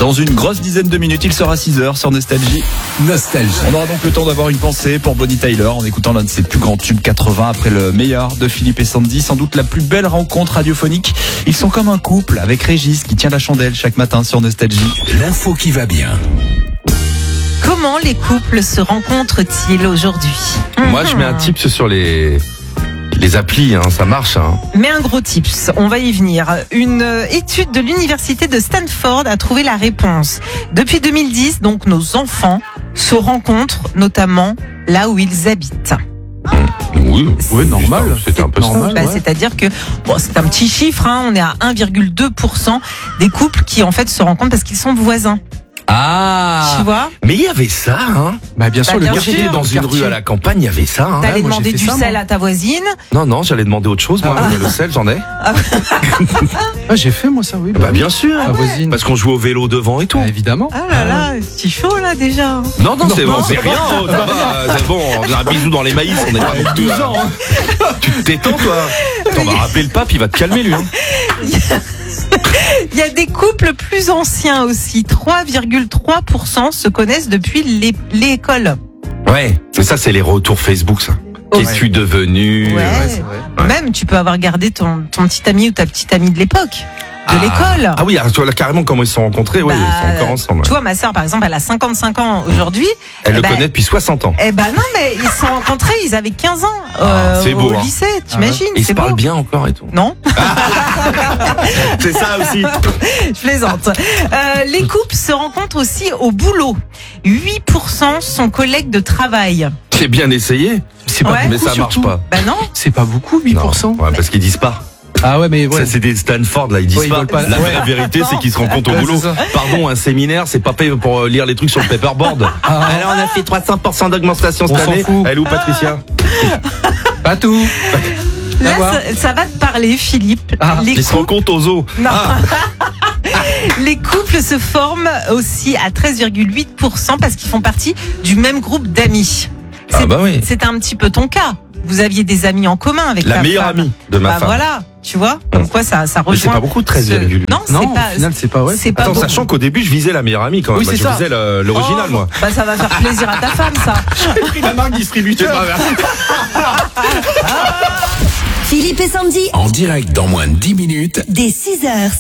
Dans une grosse dizaine de minutes, il sera 6h sur Nostalgie. On aura donc le temps d'avoir une pensée pour Bonnie Tyler en écoutant l'un de ses plus grands tubes 80 après le meilleur de Philippe et Sandy. Sans doute la plus belle rencontre radiophonique. Ils sont comme un couple avec Régis qui tient la chandelle chaque matin sur Nostalgie. L'info qui va bien. Comment les couples se rencontrent-ils aujourd'hui ? Moi, je mets un tips sur les applis, ça marche. Mais un gros tips, on va y venir. Une étude de l'université de Stanford a trouvé la réponse. Depuis 2010, donc, nos enfants se rencontrent notamment là où ils habitent. Oui, normal. C'était un peu normal, ça. C'est-à-dire que c'est un petit chiffre, on est à 1,2% des couples qui en fait se rencontrent parce qu'ils sont voisins. Ah, tu vois ? Mais il y avait ça, Bah bien sûr, bien le sûr. J'étais dans une rue à la campagne, il y avait ça. T'allais moi, demander j'ai fait du ça, sel moi. à ta voisine. Non, j'allais demander autre chose. Moi, le sel, j'en ai. J'ai fait moi ça, oui. Bah bien sûr. Ma voisine. Parce qu'on jouait au vélo devant et tout. Bah, évidemment. Ah là là, c'est chaud là déjà. Non, c'est bon, c'est rien. Ça va, c'est bon, on a un bisou dans les maïs, on n'est pas non plus 12 ans. Tu te détends, toi. Attends, on va rappeler le pape, il va te calmer, lui. Il y a des couples plus anciens aussi. 3,3% se connaissent depuis l'école. Ouais, mais ça, c'est les retours Facebook, ça. Qu'es-tu devenu Ouais. c'est vrai. Même, tu peux avoir gardé ton petit ami ou ta petite amie de l'époque, de l'école. Ah oui, tu vois là carrément comment ils se sont rencontrés, ils sont encore ensemble. Tu vois, ma sœur, par exemple, elle a 55 ans aujourd'hui. Elle le connaît depuis 60 ans. Eh ben non, mais ils se sont rencontrés, ils avaient 15 ans c'est beau, au lycée, t'imagines, Ils se c'est beau. parlent bien encore et tout. Non, C'est ça aussi. je plaisante. Les couples se rencontrent aussi au boulot. 8% sont collègues de travail. J'ai bien essayé, C'est pas Ouais. beaucoup, mais ça marche surtout. pas. Ben non. C'est pas beaucoup, 8%. Non, ouais, parce qu'ils disent pas. Ah ouais, mais ouais. Ça, c'est des Stanford, là, ils disent Ouais, ils pas. veulent pas. La Ouais. vraie vérité, c'est qu'ils se rencontrent au Ouais, boulot. c'est ça. Pardon, un séminaire, c'est pas fait pour lire les trucs sur le paperboard. Alors, on a fait 300% d'augmentation cette On s'en année. fout. Elle est où, Patricia? Pas tout. Là, voir. ça va te parler, Philippe. Ah, Les Ils se couples, rencontrent aux eaux. non. Les couples se forment aussi à 13,8% parce qu'ils font partie du même groupe d'amis. Ah bah oui. C'est un petit peu ton cas. Vous aviez des amis en commun avec La ta meilleure femme. amie de ma Bah femme. voilà, tu vois. Comme quoi ça rejoint. Mais c'est pas beaucoup, 13,8. Non, Non, c'est au pas. final, c'est pas, ouais. C'est pas Attends, beaucoup. sachant qu'au début, je visais la meilleure amie quand même. Oui, Moi, c'est je ça. visais l'original, Oh, moi. Bah ça va faire plaisir à ta femme, ça. J'ai pris la marque distributeur. Philippe et Sandy, En direct dans moins de 10 minutes. dès 6h